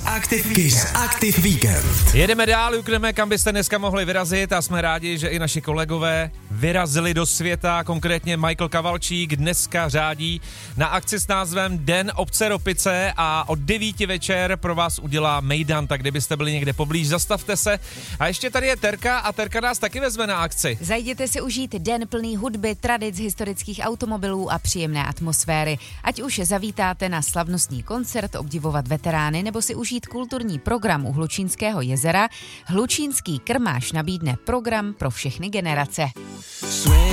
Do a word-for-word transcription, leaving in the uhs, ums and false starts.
Active Kiss Active Weekend. Jedeme dál, ukneme, kam byste dneska mohli vyrazit a jsme rádi, že i naši kolegové vyrazili do světa, konkrétně Michael Kavalčík dneska řádí na akci s názvem Den obce Ropice a od devíti večer pro vás udělá mejdan, tak kdybyste byli někde poblíž, zastavte se. A ještě tady je Terka a Terka nás taky vezme na akci. Zajděte si užít den plný hudby, tradic, historických automobilů a příjemné atmosféry. Ať už zavítáte na slavnostní koncert, obdivovat veterány nebo si užít kulturní program u Hlučínského jezera, Hlučínský krmáš nabídne program pro všechny generace.